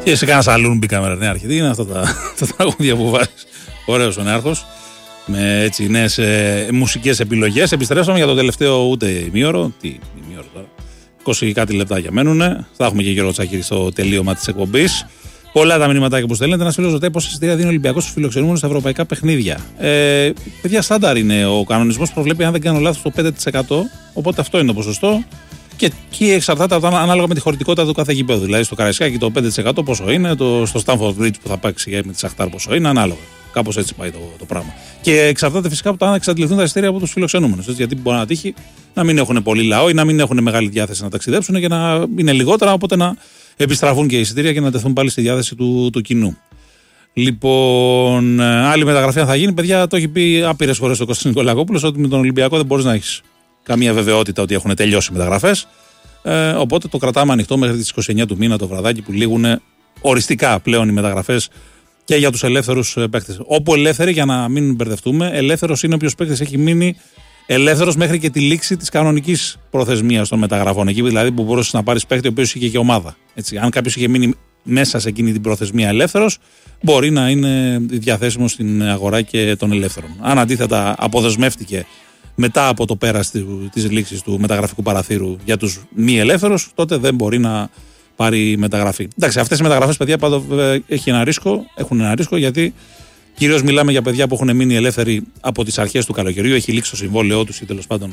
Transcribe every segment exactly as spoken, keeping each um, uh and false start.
Και σε κάνα σαλούν μπήκαμε νεάρχη. Τι είναι αυτά τα, τα τραγούδια που βάζει. Ωραίος ο νεάρχος. Με έτσι νέες ε, μουσικές επιλογές. Επιστρέψαμε για το τελευταίο ούτε ημίωρο. Τι ημίωρο τώρα. είκοσι κάτι λεπτάκια μένουνε. Θα έχουμε και Γιώργο Τσακίρη στο τελείωμα της εκπομπής. Πολλά τα μηνύματάκια που στέλνετε. Ένας φίλος ρωτάει πόσα εισιτήρια δίνει ο Ολυμπιακός στους φιλοξενούμενους στα ευρωπαϊκά παιχνίδια. Ε, παιδιά, στάνταρ είναι. Ο κανονισμός προβλέπει, αν δεν κάνω λάθος, το πέντε τοις εκατό. Οπότε αυτό είναι το ποσοστό. Και εκεί εξαρτάται από, ανάλογα με τη χωρητικότητα του κάθε γηπέδου. Δηλαδή στο Καραϊσκάκι το πέντε τοις εκατό πόσο είναι, το, στο Stamford Bridge που θα παίξει με τη Σαχτάρ πόσο είναι, ανάλογα. Κάπως έτσι πάει το, το πράγμα. Και εξαρτάται φυσικά από το αν εξαντληθούν τα εισιτήρια από τους φιλοξενούμενους. Γιατί μπορεί να τύχει να μην έχουν πολύ λαό ή να μην έχουν μεγάλη διάθεση να ταξιδέψουν και να είναι λιγότερα, οπότε να επιστραφούν και οι εισιτήρια και να τεθούν πάλι στη διάθεση του, του κοινού. Λοιπόν, άλλη μεταγραφή αν θα γίνει, παιδιά, το έχει πει άπειρες φορές ο Κώστας Νικολακόπουλος ότι με τον Ολυμπιακό δεν μπορείς να έχεις καμία βεβαιότητα ότι έχουν τελειώσει οι μεταγραφές. Ε, οπότε το κρατάμε ανοιχτό μέχρι τις είκοσι εννέα του μήνα το βραδάκι που λήγουν οριστικά πλέον οι μεταγραφές και για τους ελεύθερους παίκτες. Όπου ελεύθεροι, για να μην μπερδευτούμε, ελεύθερος είναι όποιος παίκτης έχει μείνει ελεύθερος μέχρι και τη λήξη της κανονικής προθεσμίας των μεταγραφών. Εκεί δηλαδή που μπορούσες να πάρεις παίκτη ο οποίος είχε και ομάδα. Έτσι, αν κάποιος είχε μείνει μέσα σε εκείνη την προθεσμία ελεύθερος, μπορεί να είναι διαθέσιμος στην αγορά και των ελεύθερων. Αν αντίθετα αποδεσμεύτηκε μετά από το πέρας της λήξης του μεταγραφικού παραθύρου για τους μη ελεύθερους, τότε δεν μπορεί να πάρει μεταγραφή. Εντάξει, αυτές οι μεταγραφές, παιδιά, πάντα έχει ένα ρίσκο, έχουν ένα ρίσκο γιατί κυρίως μιλάμε για παιδιά που έχουν μείνει ελεύθεροι από τις αρχές του καλοκαιριού, έχει λήξει το συμβόλαιό τους ή τέλος πάντων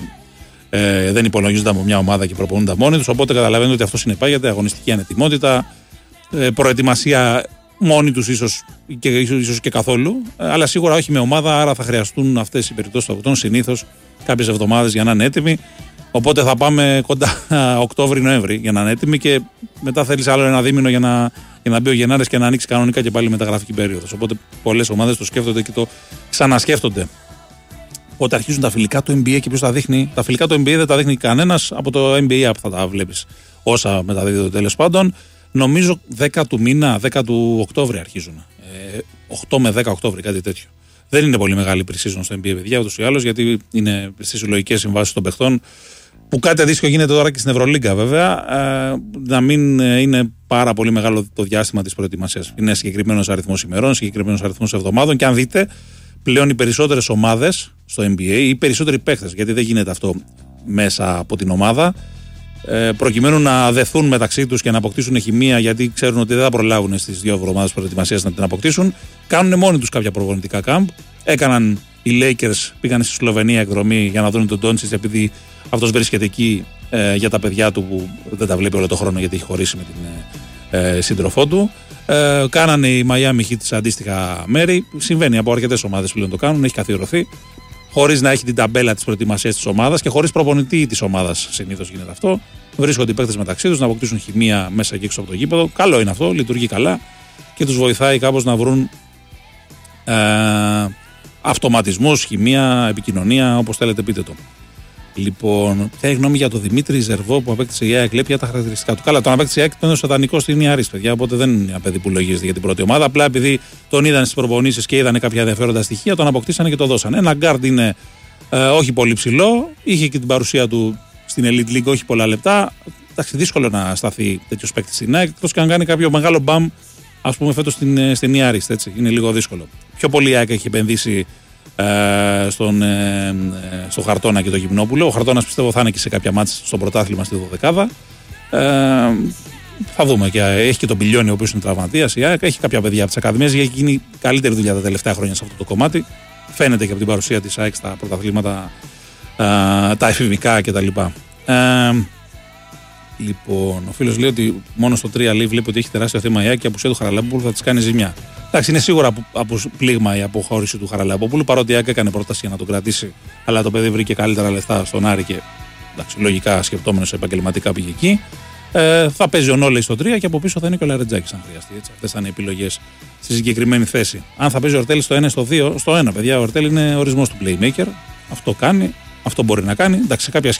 ε, δεν υπολογίζονται από μια ομάδα και προπονούνται μόνοι τους. Οπότε καταλαβαίνετε ότι αυτό συνεπάγεται αγωνιστική ανετοιμότητα, ε, προετοιμασία μόνοι τους ίσως και, ίσως και καθόλου, αλλά σίγουρα όχι με ομάδα. Άρα θα χρειαστούν αυτές οι περιπτώσεις των αγωτών συνήθως κάποιες εβδομάδες για να είναι έτοιμοι. Οπότε θα πάμε κοντά Οκτώβρη-Νοέμβρη για να είναι έτοιμοι και μετά θέλεις άλλο ένα δίμηνο για να, για να μπει ο Γενάρης και να ανοίξει κανονικά και πάλι μεταγραφική περίοδος. Οπότε πολλές ομάδες το σκέφτονται και το ξανασκέφτονται. Οπότε αρχίζουν τα φιλικά του N B A και ποιος τα δείχνει. Τα φιλικά του N B A δεν τα δείχνει κανένας από το N B A app θα τα βλέπεις όσα μεταδίδονται τέλος πάντων. Νομίζω δέκα του μήνα, δέκα του Οκτώβρη αρχίζουν. Ε, οκτώ με δέκα Οκτώβρη, κάτι τέτοιο. Δεν είναι πολύ μεγάλη pre-season στο N B A, παιδιά, ούτως ή άλλως, γιατί είναι στις συλλογικές συμβάσεις των παιχτών. Που κάτι αντίστοιχο γίνεται τώρα και στην Ευρωλίγκα, βέβαια. Ε, να μην είναι πάρα πολύ μεγάλο το διάστημα της προετοιμασίας. Είναι συγκεκριμένος αριθμός ημερών, συγκεκριμένος αριθμός εβδομάδων. Και αν δείτε, πλέον οι περισσότερες ομάδες στο N B A, ή οι περισσότεροι παίχτες, γιατί δεν γίνεται αυτό μέσα από την ομάδα, προκειμένου να δεθούν μεταξύ τους και να αποκτήσουν χημεία, γιατί ξέρουν ότι δεν θα προλάβουν στις δύο εβδομάδες προετοιμασίας να την αποκτήσουν, κάνουν μόνοι τους κάποια προπονητικά κάμπ. Έκαναν οι Lakers, πήγαν στη Σλοβενία εκδρομή για να δουν τον Ντόντσιτς, επειδή αυτός βρίσκεται εκεί ε, για τα παιδιά του που δεν τα βλέπει όλο τον χρόνο γιατί έχει χωρίσει με την ε, σύντροφό του. Ε, κάνανε οι Miami Heat σε αντίστοιχα μέρη. Συμβαίνει από αρκετές ομάδες πλέον το κάνουν, έχει καθιερωθεί. Χωρίς να έχει την ταμπέλα της προετοιμασίας της ομάδας και χωρίς προπονητή της ομάδας συνήθως γίνεται αυτό. Βρίσκονται οι παίκτες μεταξύ τους να αποκτήσουν χημεία μέσα και έξω από το γήπεδο. Καλό είναι αυτό, λειτουργεί καλά και τους βοηθάει κάπως να βρουν ε, αυτοματισμούς, χημεία, επικοινωνία, όπως θέλετε πείτε το. Λοιπόν, ποια είναι η γνώμη για τον Δημήτρη Ζερβό που απέκτησε η ΑΕΚ, λέει ποια τα χαρακτηριστικά του. Καλά, τον απέκτησε η ΑΕΚ, τον έδωσε δανεικό στην Ιαρής, παιδιά, οπότε δεν είναι ένα παιδί που λογίζεται για την πρώτη ομάδα. Απλά επειδή τον είδαν στις προπονήσεις και είδαν κάποια ενδιαφέροντα στοιχεία, τον αποκτήσανε και το δώσανε. Ένα γκάρντ είναι ε, όχι πολύ ψηλό, είχε και την παρουσία του στην Elite League, όχι πολλά λεπτά. Εντάξει, δύσκολο να σταθεί τέτοιο παίκτη στην ΑΕΚ, εκτός και αν κάνει κάποιο μεγάλο μπαμ, ας πούμε, φέτος στην, στην Ιαρής. Είναι λίγο δύσκολο. Πιο πολύ η ΑΕΚ έχει επενδύσει Ε, στον, ε, στο Χαρτώνα και το Γυμνόπουλο. Ο Χαρτώνας πιστεύω θα είναι και σε κάποια μάτς στο πρωτάθλημα στη δωδεκάδα. Ε, θα δούμε. Και έχει και τον Πιλιόνι, ο οποίος είναι τραυματίας. Η ΑΕΚ έχει κάποια παιδιά από τις ακαδημίες. Έχει γίνει καλύτερη δουλειά τα τελευταία χρόνια σε αυτό το κομμάτι. Φαίνεται και από την παρουσία της ΑΕΚ στα πρωταθλήματα, ε, τα εφηβικά κτλ. Ε, λοιπόν, ο φίλος λέει ότι μόνο στο τρία λέει βλέπει ότι έχει τεράστιο θέμα η ΑΕΚ και η απουσία του Χαραλάμπουλου θα της κάνει ζημιά. Εντάξει, είναι σίγουρα από, από πλήγμα η αποχώρηση του Χαραλαμπόπουλου, παρότι η ΑΕΚ έκανε πρόταση για να τον κρατήσει, αλλά το παιδί βρήκε καλύτερα λεφτά στον Άρη και εντάξει, λογικά σκεπτόμενος επαγγελματικά πήγε εκεί. Ε, θα παίζει ο Νόλεϊ στο τρία και από πίσω θα είναι και ο Λαρετζάκης, αν χρειαστεί. Αυτές θα είναι οι επιλογές στη συγκεκριμένη θέση. Αν θα παίζει ο Ορτέλης στο ένα στο δύο, στο ένα, παιδιά, ο Ορτέλη είναι ορισμός του playmaker. Αυτό κάνει, αυτό μπορεί να κάνει. Εντάξει, σε κάποια